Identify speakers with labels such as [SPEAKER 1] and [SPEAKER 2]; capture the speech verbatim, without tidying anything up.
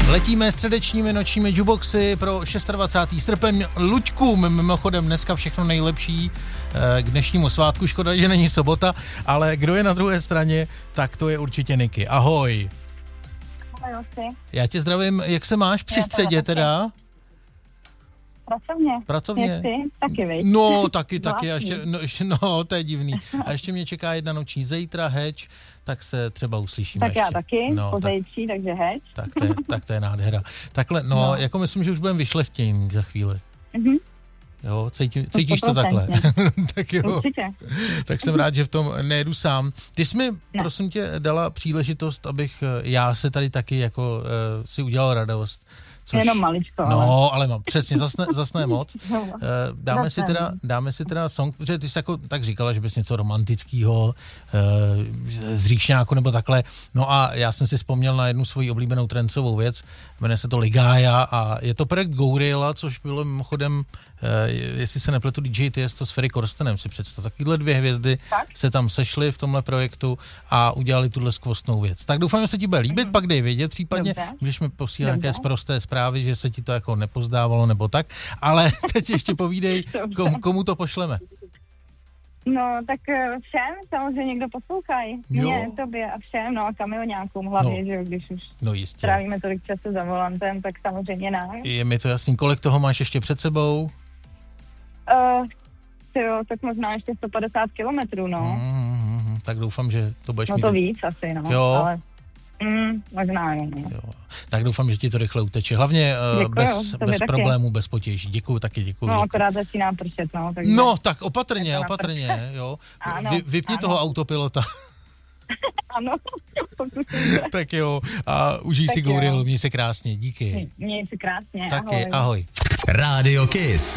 [SPEAKER 1] Letíme středečními nočními juboxy pro dvacátého šestého srpen. Luďkům mimochodem dneska všechno nejlepší k dnešnímu svátku. Škoda, že není sobota, ale kdo je na druhé straně, tak to je určitě Niky. Ahoj.
[SPEAKER 2] Ahoj,
[SPEAKER 1] já tě zdravím. Jak se máš při středě teda?
[SPEAKER 2] Pracovně.
[SPEAKER 1] Pracovně?
[SPEAKER 2] Jak ty? Taky, viď?
[SPEAKER 1] No, taky, taky. A ještě, no, no, to je divný. A ještě mě čeká jedna noční zítra, heč, tak se třeba uslyšíme
[SPEAKER 2] tak
[SPEAKER 1] ještě.
[SPEAKER 2] Já taky,
[SPEAKER 1] no,
[SPEAKER 2] po
[SPEAKER 1] tak,
[SPEAKER 2] zítří, takže heč.
[SPEAKER 1] Tak to, je, tak to je nádhera. Takhle, no, no. jako myslím, že už budeme vyšlechtění za chvíli.
[SPEAKER 2] Mhm.
[SPEAKER 1] Jo, cítí, cítíš to takhle? Tak jo.
[SPEAKER 2] Určitě.
[SPEAKER 1] Tak jsem rád, že v tom nejedu sám. Ty jsi mi, ne. prosím tě, dala příležitost, abych já se tady taky jako uh, si udělal radost. Což,
[SPEAKER 2] jenom maličko.
[SPEAKER 1] No,
[SPEAKER 2] ale,
[SPEAKER 1] ale mám přesně, zasne, zasne moc.
[SPEAKER 2] No,
[SPEAKER 1] uh, dáme,
[SPEAKER 2] zasne.
[SPEAKER 1] si teda, dáme si teda song, protože ty jsi jako tak říkala, že bys něco romantického, uh, z Říšňáku nebo takhle. No a já jsem si vzpomněl na jednu svoji oblíbenou trencovou věc, jmenuje se to Ligája a je to projekt Gourilla, což bylo mimochodem, uh, jestli se nepletu, D J Tiesto s Ferry Corstenem, si představ. Takovýhle dvě hvězdy
[SPEAKER 2] tak?
[SPEAKER 1] se tam sešly v tomhle projektu a udělali tuhle skvostnou věc. Tak doufám, že se ti bude líbit, mm-hmm. pak dej vědět, případně,
[SPEAKER 2] Dobře. když
[SPEAKER 1] mi posílá nějaké sprosté zprávy, že se ti to jako nepozdávalo nebo tak, ale teď ještě povídej, kom, komu to pošleme.
[SPEAKER 2] No, tak všem, samozřejmě někdo poslouchají. Mně, tobě a všem, no a kamioňákům hlavně, no. že jo, když už
[SPEAKER 1] no, jistě.
[SPEAKER 2] trávíme tolik času za volantem, tak samozřejmě nám.
[SPEAKER 1] Je mi to jasný, kolik toho máš ještě před sebou?
[SPEAKER 2] Uh, jo, tak možná ještě sto padesát kilometrů, no.
[SPEAKER 1] Mm, tak doufám, že to budeš
[SPEAKER 2] no
[SPEAKER 1] mít.
[SPEAKER 2] No to víc asi, no.
[SPEAKER 1] Jo.
[SPEAKER 2] Ale Mm, možná jo, no.
[SPEAKER 1] jo. Tak doufám, že ti to rychle uteče. Hlavně
[SPEAKER 2] děkuju,
[SPEAKER 1] bez, bez
[SPEAKER 2] taky.
[SPEAKER 1] problémů, bez potěží. Děkuju, taky děkuju.
[SPEAKER 2] No,
[SPEAKER 1] děkuju.
[SPEAKER 2] akorát začíná pršet, no. Takže
[SPEAKER 1] no, tak opatrně, opatrně, jo.
[SPEAKER 2] Ano,
[SPEAKER 1] Vy, vypni
[SPEAKER 2] ano.
[SPEAKER 1] toho autopilota.
[SPEAKER 2] Ano.
[SPEAKER 1] tak jo, a užij
[SPEAKER 2] tak
[SPEAKER 1] si Gourilu, měj se krásně, díky.
[SPEAKER 2] Měj se krásně,
[SPEAKER 1] taky,
[SPEAKER 2] ahoj.
[SPEAKER 1] ahoj.
[SPEAKER 3] Rádio Kiss.